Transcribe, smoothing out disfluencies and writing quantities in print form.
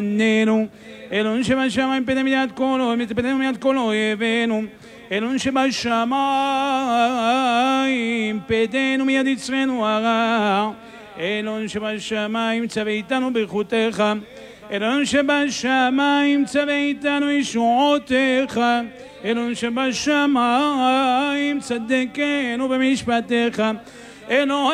ננו אלון שבשמיים פדה מיד כל אויבינו אלון שבשמיים פדנו מיד יצרנו הרע אלון שבשמיים צווה איתנו ברכותיך אלון שבשמיים צווה איתנו ישועותיך אלון שבשמיים צדקנו במשפטיך אלוהי